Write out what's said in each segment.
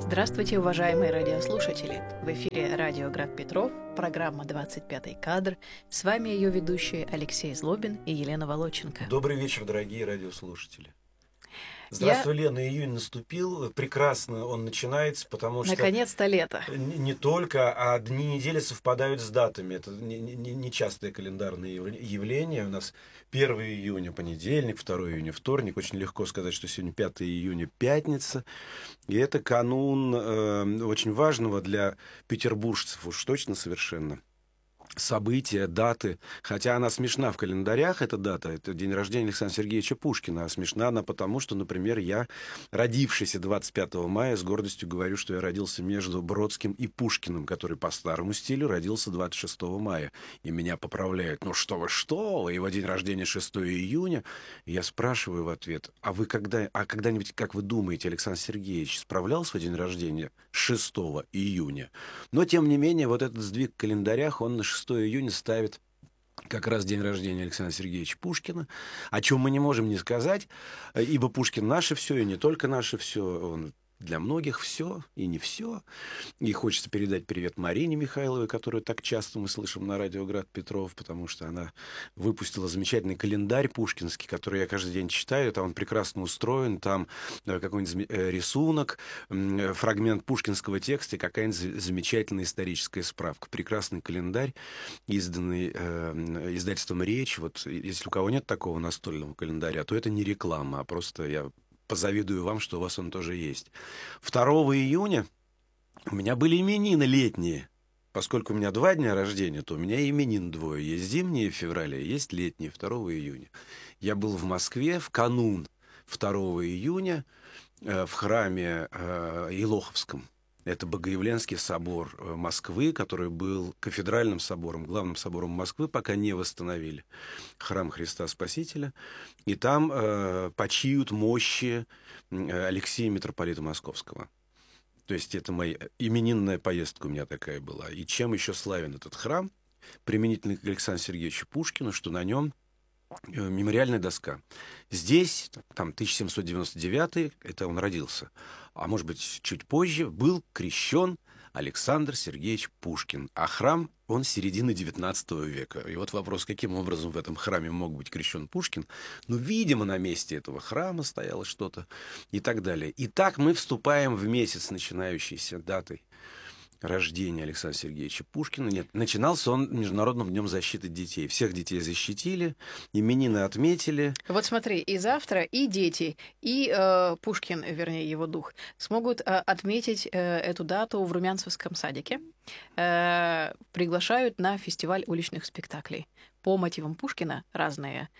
Здравствуйте, уважаемые радиослушатели! В эфире радио «Град Петров», программа «25-й кадр». С вами ее ведущие Алексей Злобин и Елена Волоченко. Добрый вечер, дорогие радиослушатели. Здравствуй, Лена, июнь наступил, прекрасно он начинается, потому что... Наконец-то лето. Не только, а дни недели совпадают с датами. Это нечастое календарное явление. У нас 1 июня понедельник, 2 июня вторник. Очень легко сказать, что сегодня 5 июня пятница. И это канун очень важного для петербуржцев, уж точно совершенно. События, даты, хотя она смешна в календарях, эта дата, это день рождения Александра Сергеевича Пушкина, а смешна она потому, что, например, я, родившийся 25 мая, с гордостью говорю, что я родился между Бродским и Пушкиным, который по старому стилю родился 26 мая, и меня поправляют: ну что вы, его день рождения 6 июня, и я спрашиваю в ответ: а вы когда-нибудь, как вы думаете, Александр Сергеевич справлялся в день рождения 6 июня? Но, тем не менее, вот этот сдвиг в календарях, он на 6 июня ставит как раз день рождения Александра Сергеевича Пушкина, о чем мы не можем не сказать, ибо Пушкин наше все, и не только наше все, он для многих все и не все. И хочется передать привет Марине Михайловой, которую так часто мы слышим на радио «Град Петров», потому что она выпустила замечательный календарь пушкинский, который я каждый день читаю. Там он прекрасно устроен, там какой-нибудь рисунок, фрагмент пушкинского текста и какая-нибудь замечательная историческая справка. Прекрасный календарь, изданный издательством «Речь». Вот если у кого нет такого настольного календаря, то это не реклама, а просто я позавидую вам, что у вас он тоже есть. 2 июня у меня были именины летние. Поскольку у меня 2 дня рождения, то у меня именин двое. Есть зимние в феврале, есть летние 2 июня. Я был в Москве в канун 2 июня в храме Елоховском. Это Богоявленский собор Москвы, который был кафедральным собором, главным собором Москвы, пока не восстановили храм Христа Спасителя. И там почиют мощи Алексея митрополита Московского. То есть это моя именинная поездка у меня такая была. И чем еще славен этот храм, применительно к Александру Сергеевичу Пушкину, что на нем мемориальная доска. Здесь, там, 1799, это он родился, а может быть, чуть позже, был крещен Александр Сергеевич Пушкин. А храм, он с середины 19 века. И вот вопрос, каким образом в этом храме мог быть крещен Пушкин? Ну, видимо, на месте этого храма стояло что-то и так далее. Итак, мы вступаем в месяц, начинающийся датой рождения Александра Сергеевича Пушкина. Нет, начинался он Международным днем защиты детей. Всех детей защитили, именины отметили. Вот смотри, и завтра и дети, и Пушкин, вернее, его дух, смогут отметить эту дату в Румянцевском садике. Приглашают на фестиваль уличных спектаклей. По мотивам Пушкина разные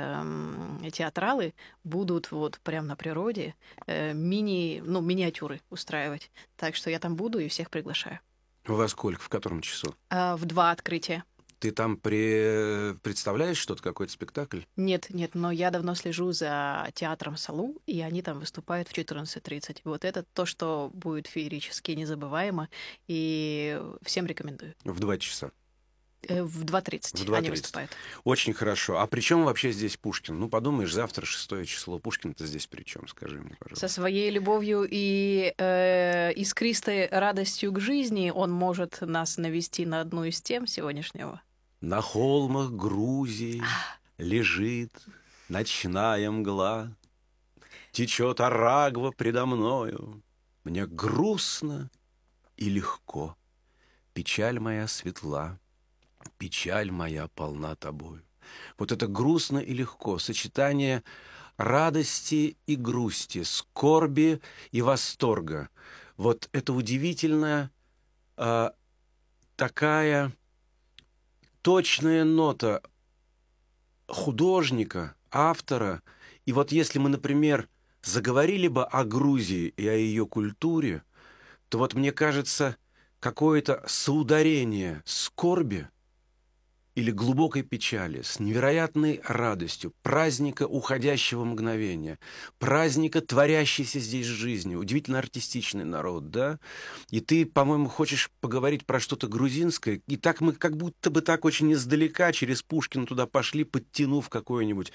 театралы будут вот прямо на природе миниатюры устраивать. Так что я там буду и всех приглашаю. Во сколько? В котором часу? В 2 открытия. Ты там представляешь что-то, какой-то спектакль? Нет, но я давно слежу за театром «Салу», и они там выступают в 14:30. Вот это то, что будет феерически незабываемо, и всем рекомендую. В 2 часа? В 2:30 они выступают. Очень хорошо. А при чем вообще здесь Пушкин? Ну, подумаешь, завтра 6 число. Пушкин-то здесь при чем? Скажи мне, пожалуйста. Со своей любовью и искристой радостью к жизни он может нас навести на одну из тем сегодняшнего. На холмах Грузии лежит ночная мгла, течет Арагва предо мною, мне грустно и легко, печаль моя светла, печаль моя полна тобою. Вот это грустно и легко, сочетание радости и грусти, скорби и восторга. Вот это удивительная такая точная нота художника, автора. И вот если мы, например, заговорили бы о Грузии и о ее культуре, то вот мне кажется, какое-то соударение скорби или глубокой печали с невероятной радостью, праздника уходящего мгновения, праздника творящейся здесь жизни. Удивительно артистичный народ, да? И ты, по-моему, хочешь поговорить про что-то грузинское, и так мы как будто бы так очень издалека через Пушкина туда пошли, подтянув какое-нибудь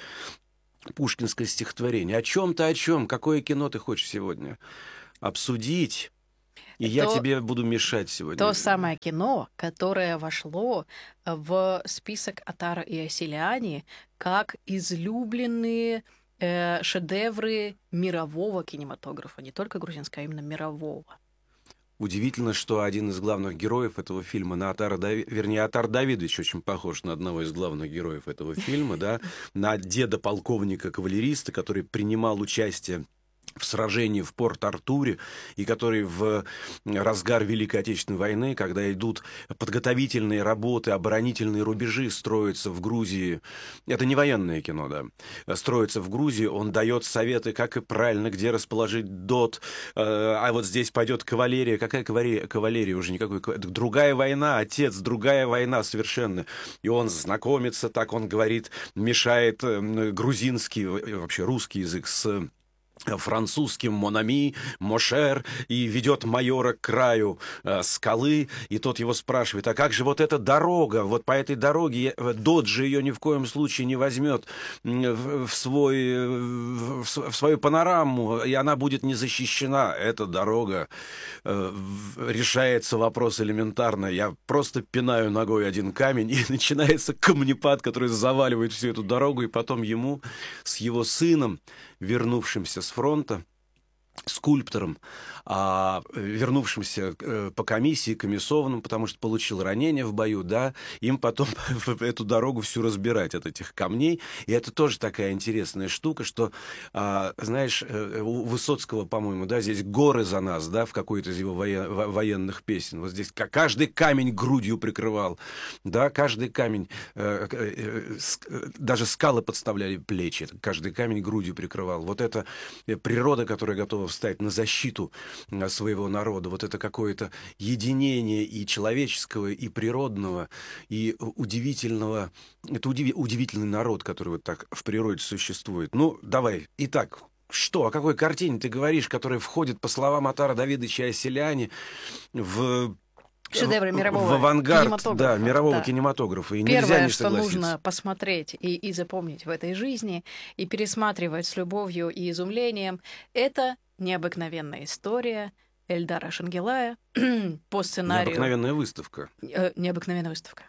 пушкинское стихотворение. О чем-то, о чем? Какое кино ты хочешь сегодня обсудить? И я То, тебе буду мешать сегодня. то самое кино, которое вошло в список Атара и Асилиани как излюбленные шедевры мирового кинематографа, не только грузинского, а именно мирового. Удивительно, что один из главных героев этого фильма на Атар Давидович очень похож на одного из главных героев этого фильма, да, на деда полковника-кавалериста, который принимал участие в сражении в Порт-Артуре, и который в разгар Великой Отечественной войны, когда идут подготовительные работы, оборонительные рубежи строятся в Грузии, это не военное кино, да, строится в Грузии, он дает советы, как и правильно, где расположить ДОТ, а вот здесь пойдет кавалерия. Какая кавалерия? Уже никакой. Другая война, отец, другая война совершенно. И он знакомится, так он говорит, мешает грузинский, вообще русский язык с французским «Монами», «Мошер», и ведет майора к краю скалы, и тот его спрашивает, а как же вот эта дорога, вот по этой дороге Доджи ее ни в коем случае не возьмет в свою панораму, и она будет не защищена. Эта дорога, решается вопрос элементарно. Я просто пинаю ногой один камень, и начинается камнепад, который заваливает всю эту дорогу, и потом ему с его сыном, вернувшимся с фронта, скульптором, вернувшимся по комиссии, комиссованным, потому что получил ранение в бою, да, им потом эту дорогу всю разбирать от этих камней. И это тоже такая интересная штука, что, знаешь, у Высоцкого, по-моему, да, здесь горы за нас, да, в какой-то из его военных песен. Вот здесь каждый камень грудью прикрывал, да, каждый камень, даже скалы подставляли плечи, каждый камень грудью прикрывал. Вот это природа, которая готова встать на защиту своего народа. Вот это какое-то единение и человеческого, и природного, и удивительного. Это удивительный народ, который вот так в природе существует. Ну, давай. Итак, что, о какой картине ты говоришь, которая входит, по словам Атара Давидовича и Асилиани, в Шедевры мирового в авангард, кинематографа. да, мирового Да. кинематографа. И Первое, нельзя не что согласиться. нужно посмотреть и запомнить в этой жизни, и пересматривать с любовью и изумлением, это необыкновенная история Эльдара Шангелая по сценарию... Необыкновенная выставка. Необыкновенная выставка.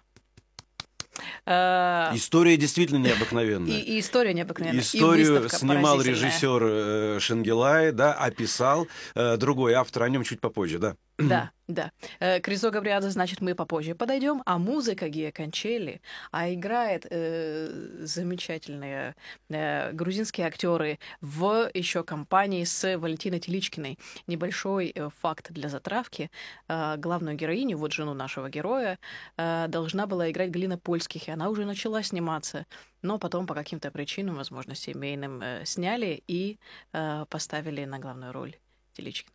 История действительно необыкновенная. И история необыкновенная. Историю и снимал поразительная. режиссер Шангелай, да, описал другой автор, о нем чуть попозже, да. Да, да. Кризо Габриадзе, значит, мы попозже подойдем, а музыка Гия Кончелли, а играет замечательные грузинские актеры в еще компании с Валентиной Теличкиной. Небольшой факт для затравки. Главную героиню, вот жену нашего героя, должна была играть Галина Польских, и она уже начала сниматься. Но потом по каким-то причинам, возможно, семейным, сняли и поставили на главную роль Теличкину.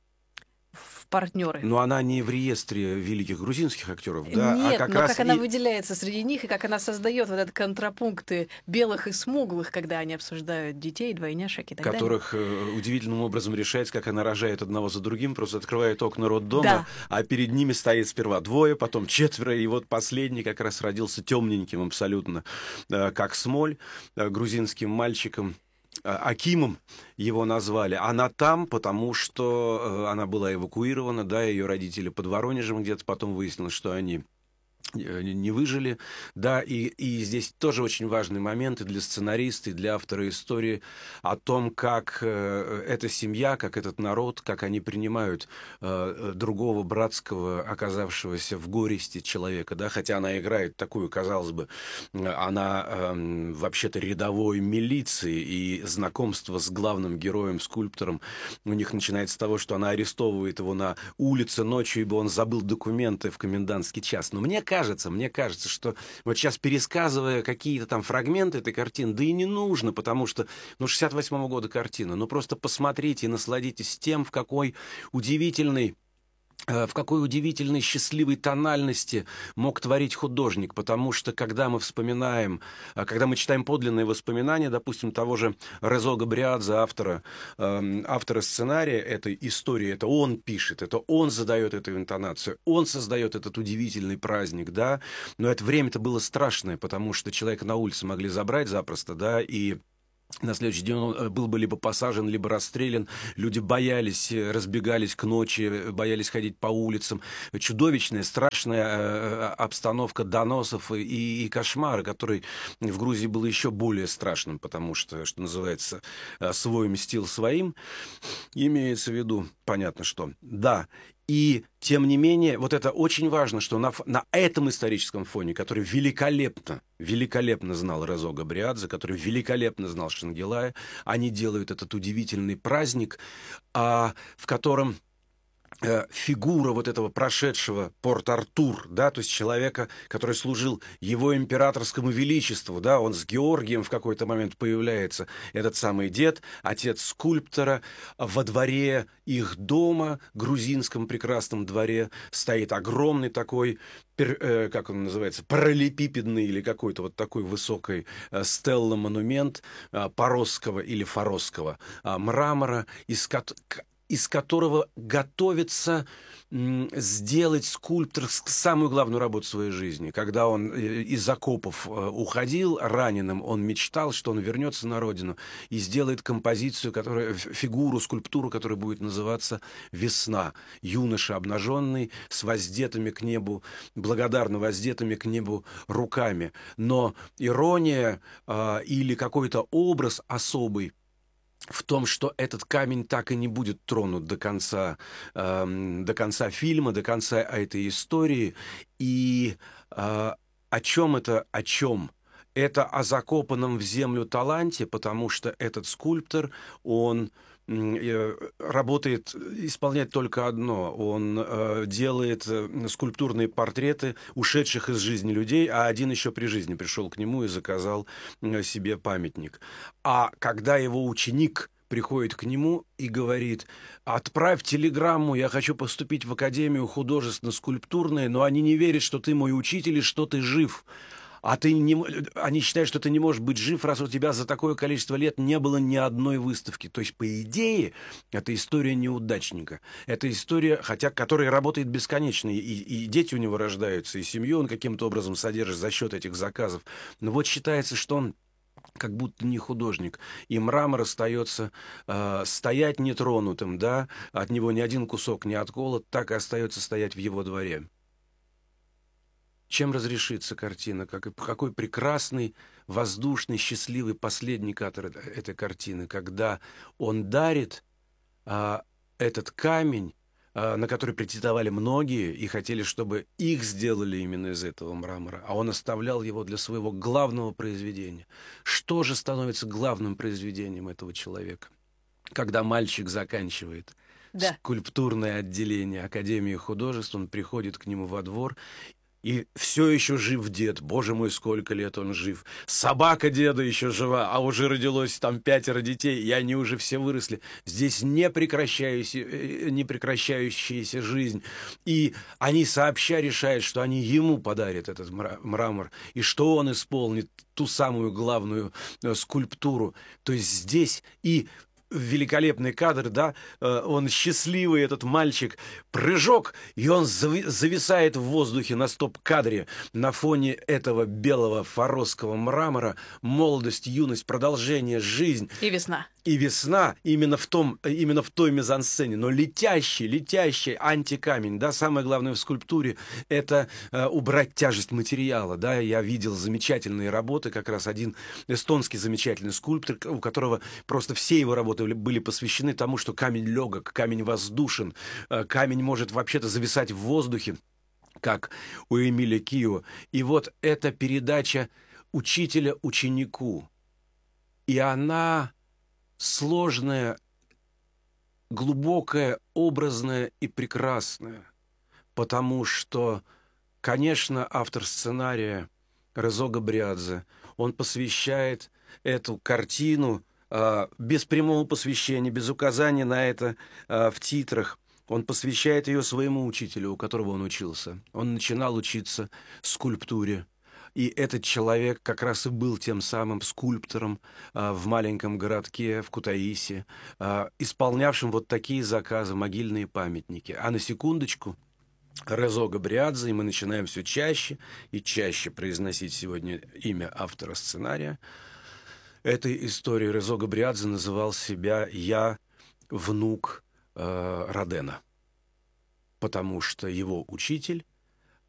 В партнеры. Но она не в реестре великих грузинских актеров, да? Нет, а как но раз как она выделяется среди них, и как она создает вот этот контрапункты белых и смуглых, когда они обсуждают детей, двойняшек и так далее. Которых удивительным образом решается, как она рожает одного за другим, просто открывает окна роддома, Да. а перед ними стоит сперва двое, потом четверо, и вот последний как раз родился темненьким абсолютно, как смоль, грузинским мальчиком. Акимом его назвали. Она там, потому что она была эвакуирована, да, ее родители под Воронежем где-то, потом выяснилось, что они не выжили, да, и здесь тоже очень важный момент и для сценариста, и для автора истории о том, как эта семья, как этот народ, как они принимают другого братского, оказавшегося в горести человека, да, хотя она играет такую, казалось бы, она вообще-то рядовой милиции, и знакомство с главным героем, скульптором, у них начинается с того, что она арестовывает его на улице ночью, ибо он забыл документы в комендантский час. Но мне кажется, что вот сейчас, пересказывая какие-то там фрагменты этой картины, да и не нужно, потому что, 68-го года картина, но просто посмотрите и насладитесь тем, в какой удивительной, счастливой тональности мог творить художник, потому что, когда мы вспоминаем, когда мы читаем подлинные воспоминания, допустим, того же Резо Габриадзе, автора сценария этой истории, это он пишет, это он задает эту интонацию, он создает этот удивительный праздник, да, но это время-то было страшное, потому что человека на улице могли забрать запросто, да, и На следующий день он был бы либо посажен, либо расстрелян. Люди боялись, разбегались к ночи, боялись ходить по улицам. Чудовищная, страшная обстановка доносов и кошмара, который в Грузии был еще более страшным, потому что называется, свой мстил своим. Имеется в виду, понятно что. Да. И, тем не менее, вот это очень важно, что на этом историческом фоне, который великолепно знал Резо Габриадзе, который великолепно знал Шенгелая, они делают этот удивительный праздник, в котором фигура вот этого прошедшего Порт-Артур, да, то есть человека, который служил его императорскому величеству, да, он с Георгием в какой-то момент появляется, этот самый дед, отец скульптора. Во дворе их дома, грузинском прекрасном дворе, стоит огромный такой, как он называется, параллелепипедный или какой-то вот такой высокий стелла-монумент поросского или фаросского мрамора, из которого готовится сделать скульптор самую главную работу в своей жизни. Когда он из окопов уходил раненым, он мечтал, что он вернется на родину и сделает композицию, фигуру, скульптуру, которая будет называться «Весна». Юноша обнаженный, с воздетыми к небу, благодарно воздетыми к небу руками. Но ирония или какой-то образ особый в том, что этот камень так и не будет тронут до конца фильма, до конца этой истории. И о чем это? О чем? Это о закопанном в землю таланте, потому что этот скульптор, он исполняет только одно. Он делает скульптурные портреты ушедших из жизни людей, а один еще при жизни пришел к нему и заказал себе памятник. А когда его ученик приходит к нему и говорит: «Отправь телеграмму, я хочу поступить в Академию художественно-скульптурной, но они не верят, что ты мой учитель и что ты жив». Они считают, что ты не можешь быть жив, раз у тебя за такое количество лет не было ни одной выставки. То есть, по идее, это история неудачника. Это история, которая работает бесконечно. И дети у него рождаются, и семью он каким-то образом содержит за счет этих заказов. Но вот считается, что он как будто не художник, и мрамор остается стоять нетронутым, да, от него ни один кусок не отколот, так и остается стоять в его дворе. Чем разрешится картина? Какой прекрасный, воздушный, счастливый последний кадр этой картины, когда он дарит этот камень, на который претендовали многие и хотели, чтобы их сделали именно из этого мрамора, а он оставлял его для своего главного произведения. Что же становится главным произведением этого человека? Когда мальчик заканчивает скульптурное отделение Академии художеств, он приходит к нему во двор, и все еще жив дед. Боже мой, сколько лет он жив. Собака деда еще жива, а уже родилось там 5 детей, и они уже все выросли. Здесь непрекращающаяся жизнь. И они сообща решают, что они ему подарят этот мрамор, и что он исполнит ту самую главную скульптуру. То есть здесь и великолепный кадр, да, он счастливый, этот мальчик, прыжок, и он зависает в воздухе на стоп-кадре на фоне этого белого фаросского мрамора. Молодость, юность, продолжение, жизнь. И весна. И весна именно в той мизансцене, но летящий антикамень, да, самое главное в скульптуре — это убрать тяжесть материала, да. Я видел замечательные работы, как раз один эстонский замечательный скульптор, у которого просто все его работы были посвящены тому, что камень легок, камень воздушен, камень может вообще-то зависать в воздухе, как у Эмиля Кио. И вот эта передача учителя ученику, и она сложная, глубокая, образная и прекрасная, потому что, конечно, автор сценария Резо Габриадзе, он посвящает эту картину без прямого посвящения, без указания на это в титрах. Он посвящает ее своему учителю, у которого он учился. Он начинал учиться скульптуре. И этот человек как раз и был тем самым скульптором в маленьком городке в Кутаиси, исполнявшим вот такие заказы, могильные памятники. А на секундочку, Резо Габриадзе, и мы начинаем все чаще и чаще произносить сегодня имя автора сценария, этой истории Резо Габриадзе называл себя «Я внук Родена», потому что его учитель